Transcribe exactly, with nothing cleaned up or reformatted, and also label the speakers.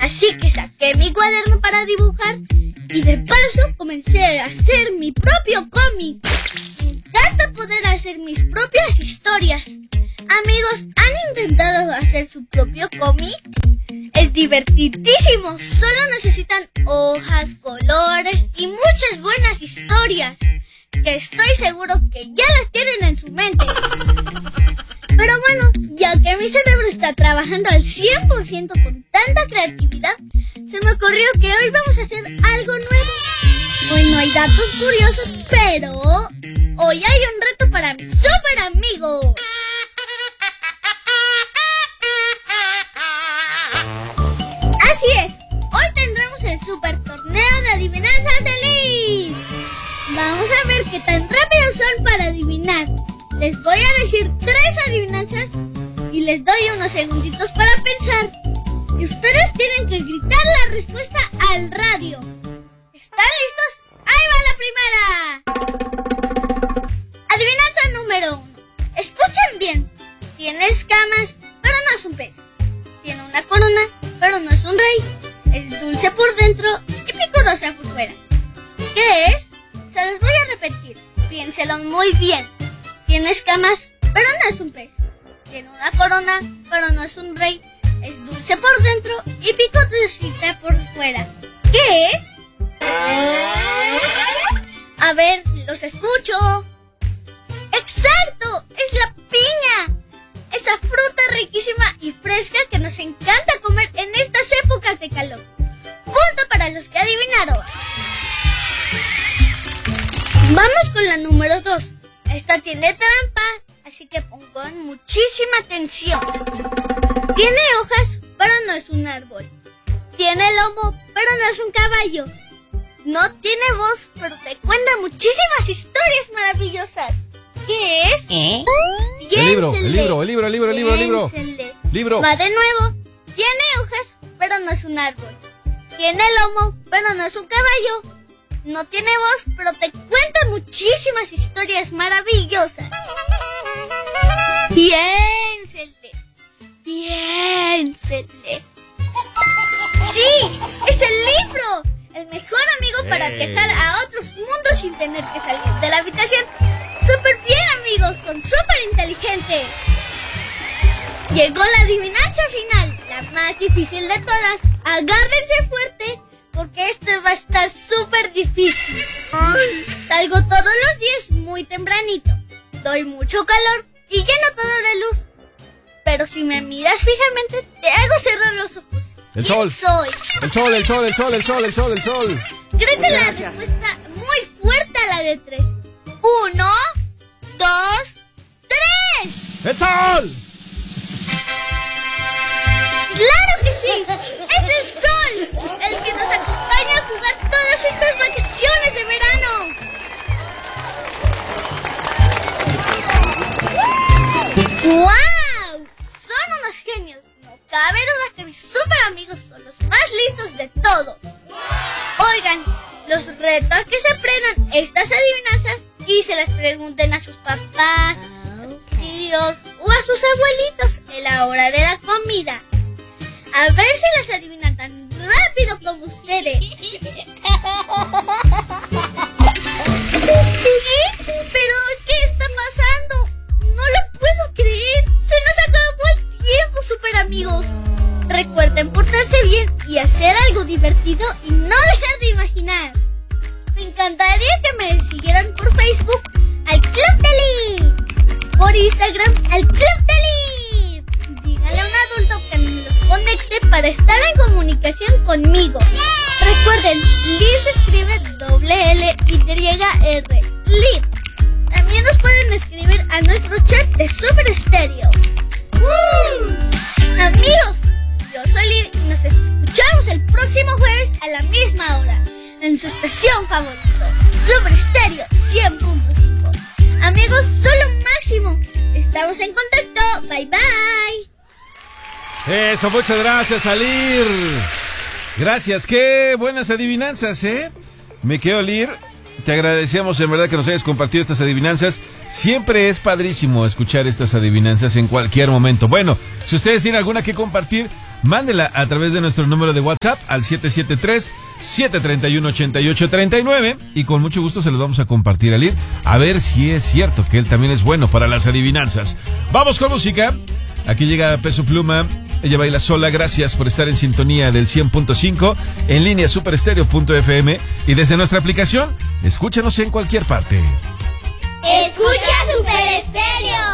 Speaker 1: Así que saqué mi cuaderno para dibujar y de paso comencé a hacer mi propio cómic. Me encanta poder hacer mis propias historias. Amigos, ¿han intentado hacer su propio cómic? Es divertidísimo, solo necesitan hojas, colores y muchas buenas historias, que estoy seguro que ya las tienen en su mente. Pero bueno, ya que mi cerebro está trabajando al cien por ciento con tanta creatividad, se me ocurrió que hoy vamos a hacer algo nuevo. Hoy no hay datos curiosos, pero hoy hay un reto para mis super amigos. Así es, hoy tendremos el super torneo de adivinanzas de Lir. Vamos a ver qué tan rápidos son para adivinar. Les voy a decir tres adivinanzas y les doy unos segunditos para pensar. Y ustedes tienen que gritar la respuesta al radio. ¿Están listos? ¡Ahí va la primera! Adivinanza número uno. Escuchen bien. Tiene escamas, pero no es un pez. Tiene una corona, pero no es un rey. Es dulce por dentro y picosa por fuera. ¿Qué es? Se los voy a repetir. Piénselo muy bien. Tiene escamas, pero no es un pez. Tiene una corona, pero no es un rey. Es dulce por dentro y picosita por fuera. ¿Qué es? A ver, los escucho. ¡Exacto! ¡Es la piña! Esa fruta riquísima y fresca que nos encanta comer en estas épocas de calor. Punto para los que adivinaron. Vamos con la número dos. Esta tiene trampa, así que pongan muchísima atención. Tiene hojas, pero no es un árbol. Tiene lomo, pero no es un caballo. No tiene voz, pero te cuenta muchísimas historias maravillosas. ¿Qué es?
Speaker 2: ¿Eh?
Speaker 3: El libro, el libro, el libro, el libro, el libro, el libro. Libro.
Speaker 1: Va de nuevo. Tiene hojas, pero no es un árbol. Tiene lomo, pero no es un caballo. No tiene voz, pero te cuenta muchísimas historias maravillosas. Piénsele. Piénsele. ¡Sí! ¡Es el libro! El mejor amigo para viajar a otros mundos sin tener que salir de la habitación. ¡Súper bien, amigos! ¡Son súper inteligentes! Llegó la adivinanza final, la más difícil de todas. Agárrense fuerte, porque esto va a estar súper difícil. Salgo todos los días muy tempranito. Doy mucho calor y lleno todo de luz. Pero si me miras fijamente, te hago cerrar los ojos.
Speaker 3: El sol.
Speaker 1: Soy?
Speaker 3: El sol, el sol, el sol, el sol, el sol, el sol.
Speaker 1: Grite la respuesta muy fuerte a la de tres. Uno, dos, tres.
Speaker 3: ¡El sol!
Speaker 1: ¡Claro que sí! ¡Es el sol! El que nos acompaña a jugar todas estas vacaciones de verano. ¡Wow! Son unos genios. No cabe duda que mis super amigos son los más listos de todos. Oigan, los reto a que se aprendan estas adivinanzas y se las pregunten a sus papás, a sus tíos o a sus abuelitos en la hora de la comida. A ver si las adivinan tan rápido como ustedes. ¿Sí? ¿Pero qué está pasando? No lo puedo creer. Se nos acabó el tiempo, super amigos. Recuerden portarse bien y hacer algo divertido y no dejar de imaginar. Me encantaría que me siguieran por Facebook al Club de Lir, por Instagram al Club de Lir. Díganle a un adulto que me los conecte para estar en comunicación conmigo. Recuerden, Lir se escribe doble L Y R. Lir. También nos pueden escribir a nuestro chat de Super Estéreo. ¡Uh! Amigos, yo soy Lir y nos escuchamos el próximo jueves a la misma hora en su estación favorita, Super Estéreo cien punto cinco. Amigos, solo máximo. Estamos en contacto. Bye bye.
Speaker 3: Eso, muchas gracias, Lir. Gracias, qué buenas adivinanzas, ¿eh? Me quedo, Lir. Te agradecemos en verdad que nos hayas compartido estas adivinanzas. Siempre es padrísimo escuchar estas adivinanzas en cualquier momento. Bueno, si ustedes tienen alguna que compartir, mándela a través de nuestro número de WhatsApp al siete siete tres, siete tres uno, ocho ocho tres nueve y con mucho gusto se los vamos a compartir a Lid, a ver si es cierto que él también es bueno para las adivinanzas. Vamos con música. Aquí llega Peso Pluma. Ella baila sola. Gracias por estar en sintonía del cien punto cinco, en línea superestereo punto f m y desde nuestra aplicación, escúchanos en cualquier parte.
Speaker 2: Escucha Super Estéreo.